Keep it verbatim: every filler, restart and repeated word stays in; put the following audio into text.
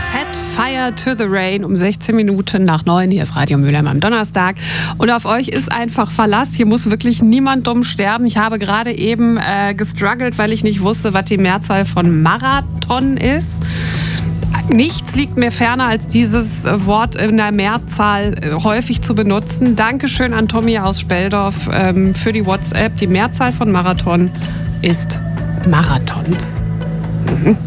Set Fire to the Rain um sechzehn Minuten nach neun. Hier ist Radio Mülheim am Donnerstag. Und auf euch ist einfach Verlass. Hier muss wirklich niemand dumm sterben. Ich habe gerade eben äh, gestruggelt, weil ich nicht wusste, was die Mehrzahl von Marathon ist. Nichts liegt mir ferner, als dieses Wort in der Mehrzahl häufig zu benutzen. Dankeschön an Tommy aus Speldorf ähm, für die WhatsApp. Die Mehrzahl von Marathon ist Marathons. Mhm.